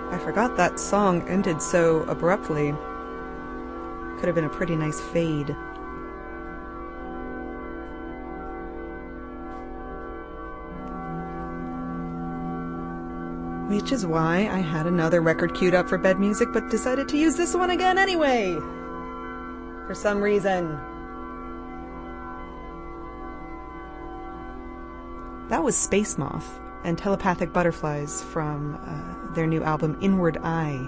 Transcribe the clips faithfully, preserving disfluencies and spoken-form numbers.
I forgot that song ended so abruptly. Could have been a pretty nice fade. Which is why I had another record queued up for bed music, but decided to use this one again anyway. For some reason. That was Space Moth and Telepathic Butterflies from uh, their new album Inward Eye.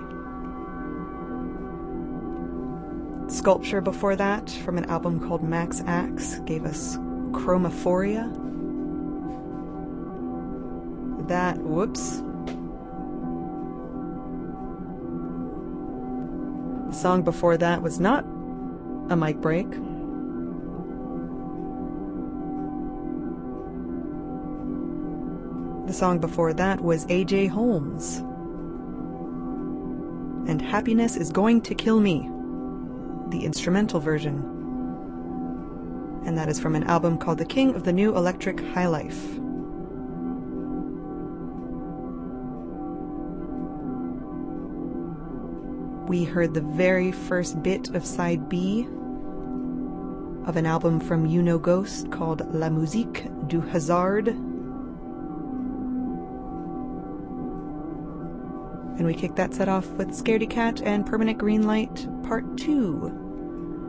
Sculpture before that, from an album called Max Axe, gave us Chromaphoria. That, whoops. The song before that was not a mic break. The song before that was A J Holmes and Happiness is Going to Kill Me, the instrumental version. And that is from an album called The King of the New Electric High Life. We heard the very first bit of side B of an album from You Know Ghost called La Musique du Hasard. And we kicked that set off with Scaredy Cat and Permanent Green Light Part two.